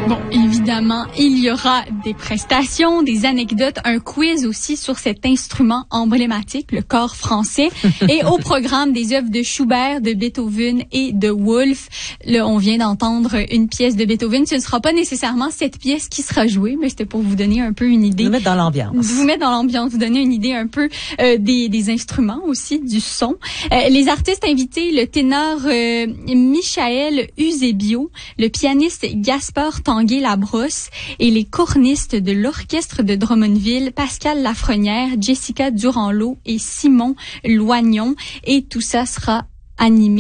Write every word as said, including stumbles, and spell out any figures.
Bon, évidemment, il y aura des prestations, des anecdotes, un quiz aussi sur cet instrument emblématique, le cor français, et au programme des œuvres de Schubert, de Beethoven et de Wolf. Là, on vient d'entendre une pièce de Beethoven. Ce ne sera pas nécessairement cette pièce qui sera jouée, mais c'était pour vous donner un peu une idée. Vous mettre dans l'ambiance. Vous mettre dans l'ambiance, vous donner une idée un peu euh, des, des instruments aussi, du son. Euh, les artistes invités, le ténor euh, Michael Eusebio, le pianiste Gaspard Tanguay-Labrosse et les cornistes de l'orchestre de Drummondville, Pascal Lafrenière, Jessica Durand-Lot et Simon Loignon. Et tout ça sera animé